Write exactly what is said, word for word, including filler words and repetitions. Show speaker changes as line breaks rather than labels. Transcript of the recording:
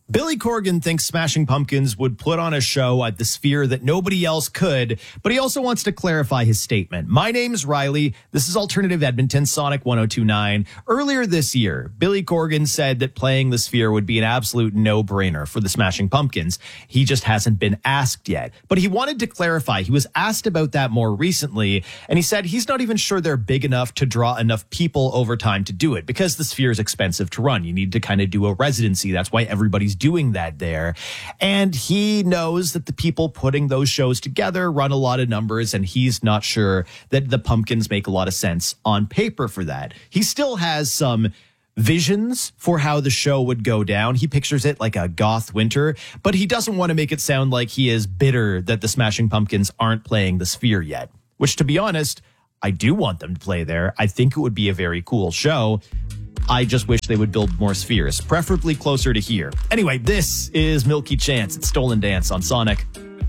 Billy Corgan thinks Smashing Pumpkins would put on a show at the Sphere that nobody else could, but he also wants to clarify his statement. My name's Riley. This is Alternative Edmonton, Sonic one oh two point nine. Earlier this year, Billy Corgan said that playing the Sphere would be an absolute no-brainer for the Smashing Pumpkins. He just hasn't been asked yet. But he wanted to clarify. He was asked about that more recently, and he said he's not even sure they're big enough to draw enough people over time to do it, because the Sphere is expensive to run. You need to kind of do a residency. That's why everybody's doing that there. And he knows that the people putting those shows together run a lot of numbers, and he's not sure that the Pumpkins make a lot of sense on paper for that. He still has some visions for how the show would go down. He pictures it like a goth winter, but he doesn't want to make it sound like he is bitter that the Smashing Pumpkins aren't playing the Sphere yet, which, to be honest, I do want them to play there. I think it would be a very cool show. I just wish they would build more spheres, preferably closer to here. Anyway, this is Milky Chance. It's Stolen Dance on Sonic.